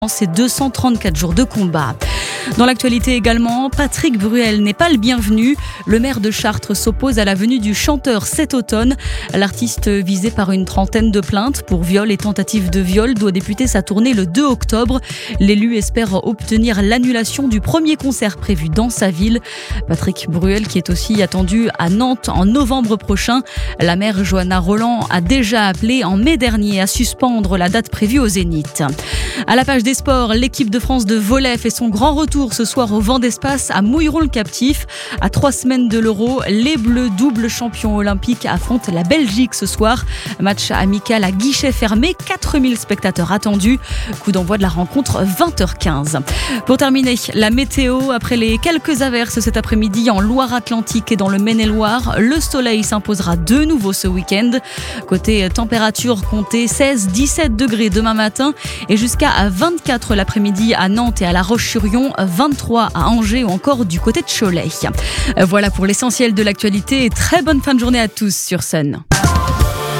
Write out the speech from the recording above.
ces 234 jours de combat. Dans l'actualité également, Patrick Bruel n'est pas le bienvenu. Le maire de Chartres s'oppose à la venue du chanteur cet automne. L'artiste, visé par une trentaine de plaintes pour viol et tentative de viol, doit débuter sa tournée le 2 octobre. L'élu espère obtenir l'annulation du premier concert prévu dans sa ville. Patrick Bruel qui est aussi attendu à Nantes en novembre prochain. La maire Johanna Roland a déjà appelé en mai dernier à suspendre la date prévue au Zénith. À la page des sports, l'équipe de France de volley fait son grand retour ce soir au Vent d'Espace à Mouilleron-le-Captif. À 3 semaines de l'Euro, les Bleus, double champions olympiques, affrontent la Belgique ce soir. Match amical à guichet fermé, 4000 spectateurs attendus. Coup d'envoi de la rencontre 20h15. Pour terminer, la météo, après les quelques averses cet après-midi en Loire-Atlantique et dans le Maine-et-Loire, le soleil s'imposera de nouveau ce week-end. Côté température, comptez 16-17 degrés demain matin et jusqu'à 24 l'après-midi à Nantes et à La Roche-sur-Yon, 23 à Angers ou encore du côté de Cholet. Voilà pour l'essentiel de l'actualité et très bonne fin de journée à tous sur Sun.